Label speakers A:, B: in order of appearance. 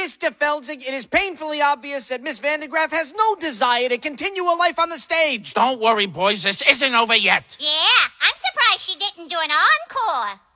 A: Mr. Felzig, it is painfully obvious that Miss Vandegraff has no desire to continue her life on the stage.
B: Don't worry, boys. This isn't over yet.
C: Yeah, I'm surprised she didn't do an encore.